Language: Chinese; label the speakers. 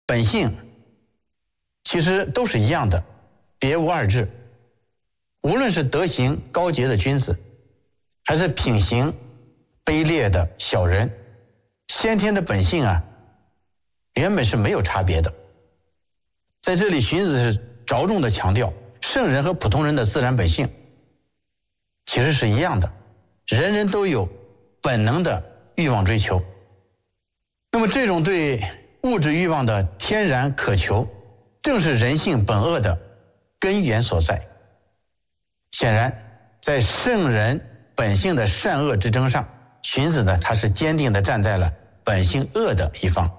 Speaker 1: 本性其实都是一样的，别无二致。无论是德行高洁的君子，还是品行卑劣的小人，先天的本性啊，原本是没有差别的。在这里，荀子是着重的强调，圣人和普通人的自然本性其实是一样的，人人都有本能的欲望追求。那么这种对物质欲望的天然渴求，正是人性本恶的根源所在。显然，在圣人本性的善恶之争上，荀子呢，他是坚定地站在了本性恶的一方。